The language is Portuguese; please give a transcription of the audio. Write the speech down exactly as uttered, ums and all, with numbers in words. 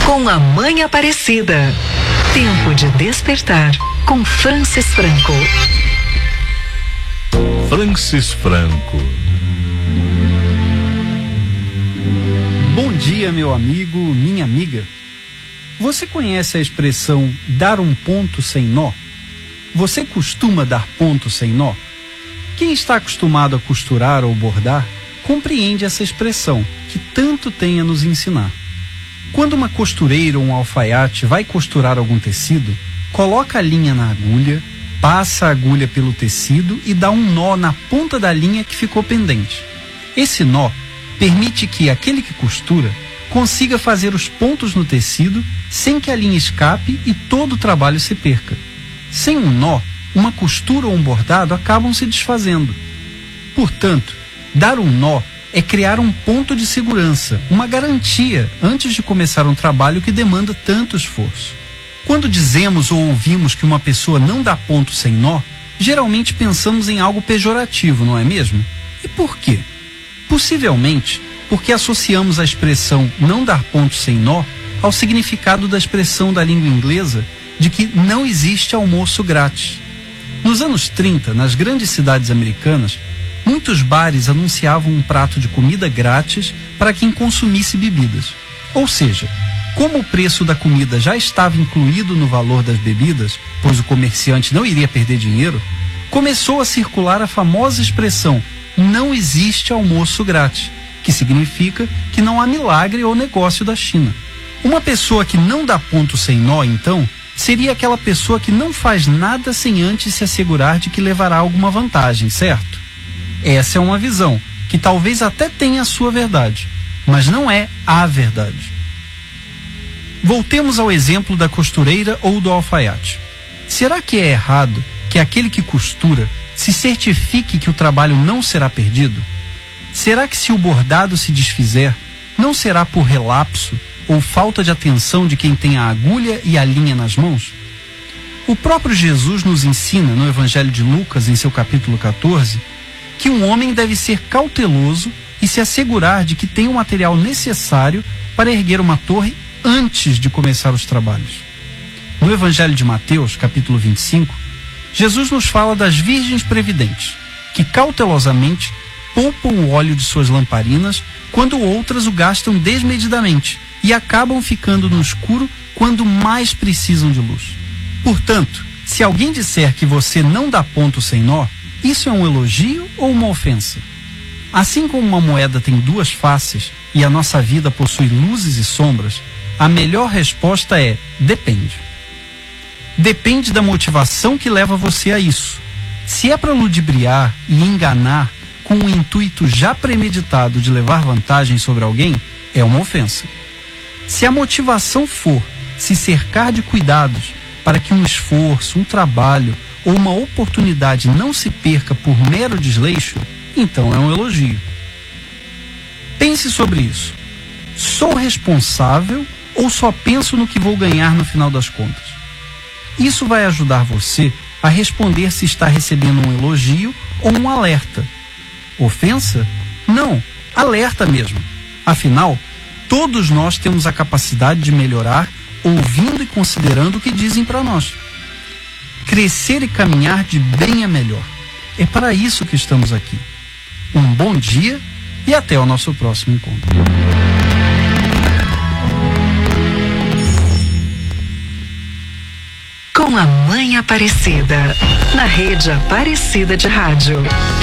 com a Mãe Aparecida. Tempo de despertar com Francis Franco. Francis Franco. Bom dia, meu amigo, minha amiga. Você conhece a expressão dar um ponto sem nó? Você costuma dar ponto sem nó? Quem está acostumado a costurar ou bordar compreende essa expressão que tanto tem a nos ensinar. Quando uma costureira ou um alfaiate vai costurar algum tecido, coloca a linha na agulha, passa a agulha pelo tecido e dá um nó na ponta da linha que ficou pendente. Esse nó permite que aquele que costura consiga fazer os pontos no tecido sem que a linha escape e todo o trabalho se perca. Sem um nó, uma costura ou um bordado acabam se desfazendo. Portanto, dar um nó é criar um ponto de segurança, uma garantia antes de começar um trabalho que demanda tanto esforço. Quando dizemos ou ouvimos que uma pessoa não dá ponto sem nó, geralmente pensamos em algo pejorativo, não é mesmo? E por quê? Possivelmente porque associamos a expressão não dar ponto sem nó ao significado da expressão da língua inglesa de que não existe almoço grátis. Nos anos trinta, nas grandes cidades americanas, muitos bares anunciavam um prato de comida grátis para quem consumisse bebidas. Ou seja, como o preço da comida já estava incluído no valor das bebidas, pois o comerciante não iria perder dinheiro, começou a circular a famosa expressão não existe almoço grátis, que significa que não há milagre ou negócio da China. Uma pessoa que não dá ponto sem nó, então, seria aquela pessoa que não faz nada sem antes se assegurar de que levará alguma vantagem, certo? Essa é uma visão que talvez até tenha a sua verdade, mas não é a verdade. Voltemos ao exemplo da costureira ou do alfaiate. Será que é errado que aquele que costura se certifique que o trabalho não será perdido? Será que se o bordado se desfizer, não será por relapso ou falta de atenção de quem tem a agulha e a linha nas mãos? O próprio Jesus nos ensina no Evangelho de Lucas, em seu capítulo quatorze, que um homem deve ser cauteloso e se assegurar de que tem o material necessário para erguer uma torre antes de começar os trabalhos. No Evangelho de Mateus, capítulo vinte e cinco, Jesus nos fala das virgens previdentes, que cautelosamente poupam o óleo de suas lamparinas quando outras o gastam desmedidamente e acabam ficando no escuro quando mais precisam de luz. Portanto, se alguém disser que você não dá ponto sem nó, isso é um elogio ou uma ofensa? Assim como uma moeda tem duas faces e a nossa vida possui luzes e sombras, a melhor resposta é: depende. Depende da motivação que leva você a isso. Se é para ludibriar e enganar com o intuito já premeditado de levar vantagem sobre alguém, é uma ofensa. Se a motivação for se cercar de cuidados para que um esforço, um trabalho ou uma oportunidade não se perca por mero desleixo, então é um elogio. Pense sobre isso. Sou responsável ou só penso no que vou ganhar no final das contas? Isso vai ajudar você a responder se está recebendo um elogio ou um alerta. Ofensa? Não, alerta mesmo. Afinal, todos nós temos a capacidade de melhorar ouvindo e considerando o que dizem para nós. Crescer e caminhar de bem a melhor. É para isso que estamos aqui. Um bom dia e até o nosso próximo encontro. Com a Mãe Aparecida, na Rede Aparecida de Rádio.